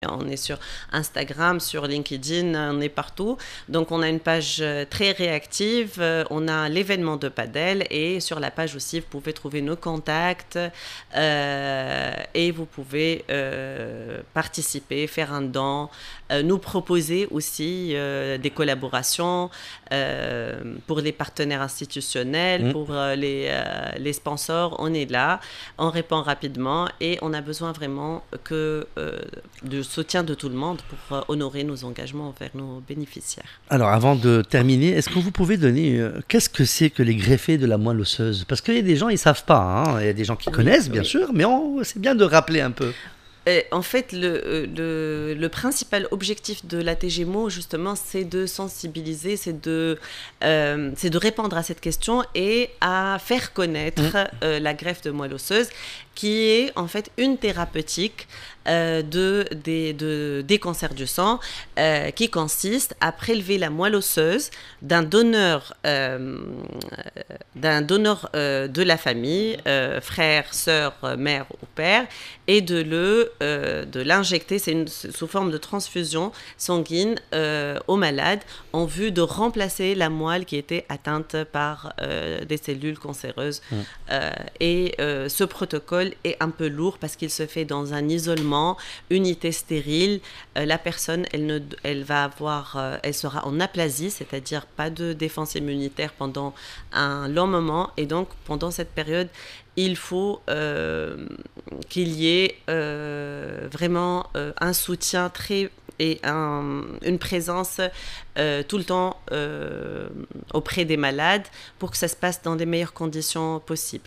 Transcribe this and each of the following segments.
On est sur Instagram, sur LinkedIn, on est partout. Donc, on a une page très réactive. On a l'événement de Padel et sur la page aussi, vous pouvez trouver nos contacts et vous pouvez participer, faire un don, nous proposer aussi des collaborations pour les partenaires institutionnels, pour les sponsors. On est là, on répond rapidement et on a besoin vraiment de soutien de tout le monde pour honorer nos engagements envers nos bénéficiaires. Alors, avant de terminer, est-ce que vous pouvez donner qu'est-ce que c'est que les greffés de la moelle osseuse? Parce qu'il y a des gens, ils ne savent pas. Hein. Il y a des gens qui connaissent, bien sûr, mais c'est bien de rappeler un peu. En fait, le principal objectif de l'ATGMO, justement, c'est de sensibiliser, c'est de répondre à cette question et à faire connaître la greffe de moelle osseuse, qui est en fait une thérapeutique des cancers du sang, qui consiste à prélever la moelle osseuse d'un donneur de la famille, frère, sœur, mère ou père, et de l'injecter, sous forme de transfusion sanguine aux malades en vue de remplacer la moelle qui était atteinte par des cellules cancéreuses. Et ce protocole est un peu lourd parce qu'il se fait dans un isolement, unité stérile. La personne, elle sera en aplasie, c'est-à-dire pas de défense immunitaire pendant un long moment. Et donc, pendant cette période, il faut qu'il y ait vraiment un soutien et une présence tout le temps auprès des malades pour que ça se passe dans les meilleures conditions possibles.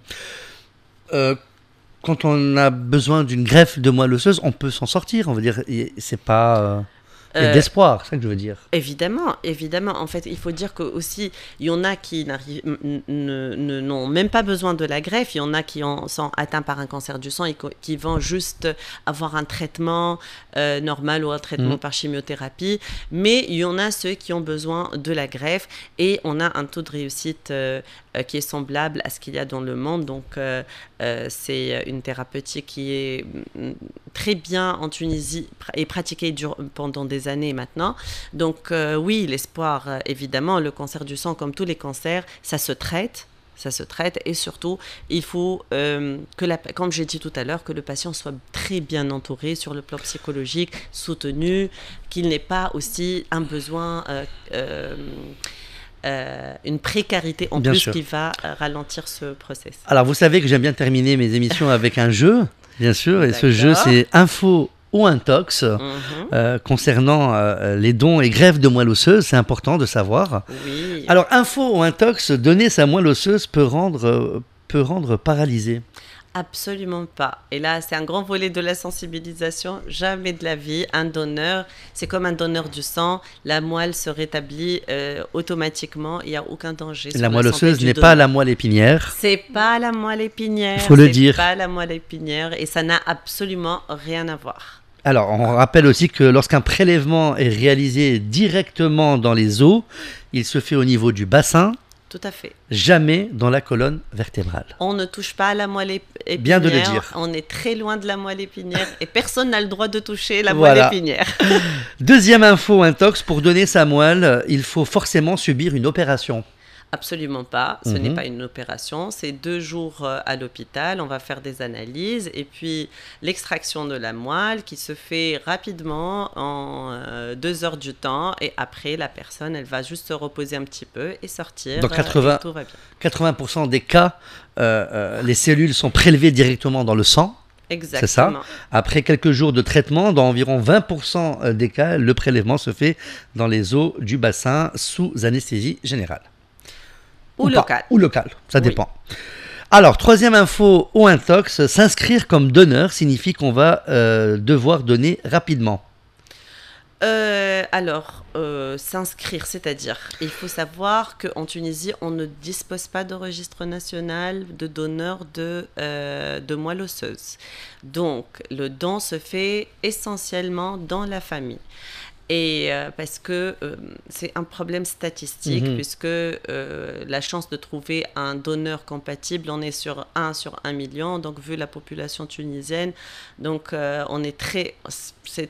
Quand on a besoin d'une greffe de moelle osseuse, on peut s'en sortir. On va dire, c'est pas... Il y a d'espoir, c'est ça que je veux dire. Évidemment. En fait, il faut dire qu'aussi, il y en a qui n'ont même pas besoin de la greffe. Il y en a qui sont atteints par un cancer du sang et qui vont juste avoir un traitement normal ou un traitement par chimiothérapie. Mais il y en a ceux qui ont besoin de la greffe et on a un taux de réussite qui est semblable à ce qu'il y a dans le monde. Donc, c'est une thérapeutique qui est très bien en Tunisie et pratiquée pendant des années maintenant. Donc, oui, l'espoir, évidemment, le cancer du sang, comme tous les cancers, ça se traite et surtout, il faut, comme j'ai dit tout à l'heure, que le patient soit très bien entouré sur le plan psychologique, soutenu, qu'il n'ait pas aussi un besoin... une précarité en bien plus sûr. qui va ralentir ce process. Alors, vous savez que j'aime bien terminer mes émissions avec un jeu, bien sûr, et ce jeu, c'est Info ou Intox, concernant les dons et greffes de moelle osseuse, c'est important de savoir. Oui. Alors, Info ou Intox, donner sa moelle osseuse peut rendre paralysé. Absolument pas. Et là, c'est un grand volet de la sensibilisation. Jamais de la vie. Un donneur, c'est comme un donneur du sang. La moelle se rétablit automatiquement. Il n'y a aucun danger. La moelle osseuse n'est pas la moelle épinière. C'est pas la moelle épinière. Il faut le dire. C'est pas la moelle épinière et ça n'a absolument rien à voir. Alors, on rappelle aussi que lorsqu'un prélèvement est réalisé directement dans les os, il se fait au niveau du bassin. Tout à fait. Jamais dans la colonne vertébrale. On ne touche pas à la moelle épinière. Bien de le dire. On est très loin de la moelle épinière et personne n'a le droit de toucher la moelle épinière. Deuxième info intox, pour donner sa moelle, il faut forcément subir une opération. Absolument pas, ce n'est pas une opération, c'est 2 jours à l'hôpital, on va faire des analyses et puis l'extraction de la moelle qui se fait rapidement en 2 heures du temps et après la personne elle va juste se reposer un petit peu et sortir. Donc et tout va bien. 80% des cas, les cellules sont prélevées directement dans le sang. Exactement. C'est ça. Après quelques jours de traitement, dans environ 20% des cas, le prélèvement se fait dans les os du bassin sous anesthésie générale. Ou local. Ou local, ça dépend. Alors, troisième info au intox, s'inscrire comme donneur signifie qu'on va devoir donner rapidement. S'inscrire, c'est-à-dire, il faut savoir qu'en Tunisie, on ne dispose pas de registre national de donneurs de moelle osseuse. Donc, le don se fait essentiellement dans la famille. Et parce que c'est un problème statistique, puisque la chance de trouver un donneur compatible, on est sur 1 sur 1 million. Donc, vu la population tunisienne, donc c'est